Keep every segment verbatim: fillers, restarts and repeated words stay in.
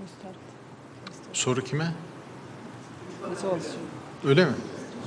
Soru kime? It's all. Öyle mi?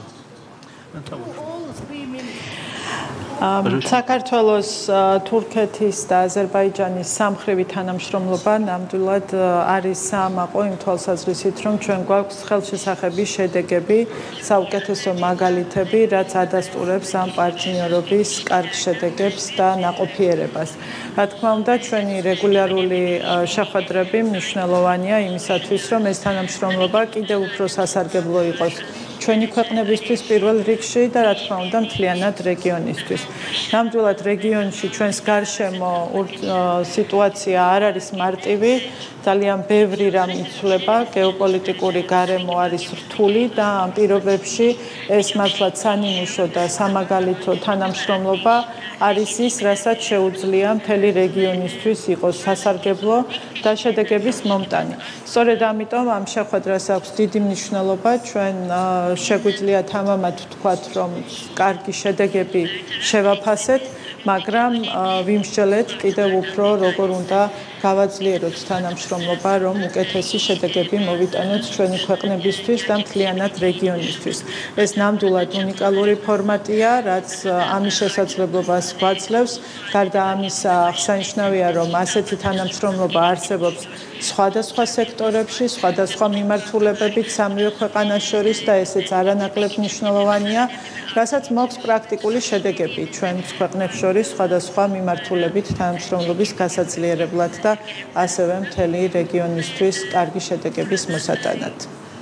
საქართველოს, თურქეთის და აზერბაიჯანის სამხრივი თანამშრომლობა ნამდვილად არის საამაყო იმ თვალსაზრისით, რომ ჩვენ გვაქვს ხელშესახები შედეგები, საუკეთესო მაგალითები, რაც ადასტურებს ამ პარტნიორობის კარგ შედეგებს და ნაყოფიერებას. Რა თქმა უნდა, ჩვენი რეგულარული შეხვედრები მნიშვნელოვანია იმისათვის, რომ ეს თანამშრომლობა კიდევ უფრო სასარგებლო იყოს ჩვენი ქვეყნებისთვის პირველ რიგში და რა თქმა უნდა მთლიანად რეგიონისთვის. ნამდვილად რეგიონში ჩვენს გარშემო სიტუაცია არ არის მარტივი, ძალიან ბევრი რამ იცვლება, გეოპოლიტიკური გარემო არის რთული და ამ პირობებში ეს მართლაც სანიმუშო და სამაგალითო თანამშრომლობა არის ის, რასაც შეუძლია მთელი რეგიონისთვის იყოს სასარგებლო და შედეგების მომტანი. სწორედ ამიტომ ამ შეხვედრას აქვს დიდი მნიშვნელობა, ჩვენ შეგვიძლია თამამად ვთქვათ, რომ კარგი შედეგები შევაფასეთ, მაგრამ ვიმსჯელეთ კიდევ უფრო როგორ უნდა გავაძლიეროთ თანამშრომლობა, რომ უკეთესი შედეგები მოვიტანოთ ჩვენი ქვეყნებისთვის და მთლიანად რეგიონისთვის. ეს ნამდვილად უნიკალური ფორმატია, რაც ამის შესაძლებლობას გვაძლევს. გარდა ამისა, აღსანიშნავია, რომ ასეთი თანამშრომლობა არსებობს სხვადასხვა სექტორებში, სხვადასხვა მიმართულებებით სამივე ქვეყანას შორის და ესეც არანაკლებ მნიშვნელოვანია, რასაც მოაქვს პრაქტიკული შედეგები ჩვენს ქვეყნებს შორის სხვადასხვა მიმართულებით თანამშრომლობის გასაძლიერებლად და ასევე მთელი რეგიონისთვის კარგი შედეგების მოსატანად.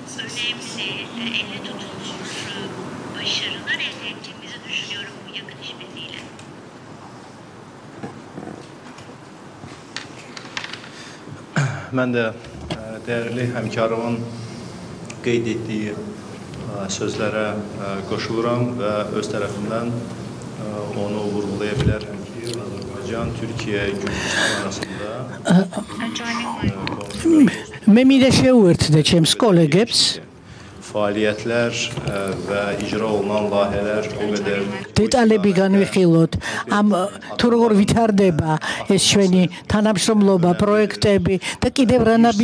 Mən də dəyərli həmkarımın qeyd etdiyi sözlərə qoşuluram və öz tərəfimdən onu vurğulaya bilərəm ki, Azərbaycan, Türkiyə, Gürcüstan arasında მე მინდა შეუერთდე ჩემს კოლეგებს fəaliyyətlər və icra olunan layihələr o qədər დეტალები განვიხილოთ ამ თუ როგორ ვითარდება ეს ჩვენი თანამშრომლობა პროექტები და კიდევ რა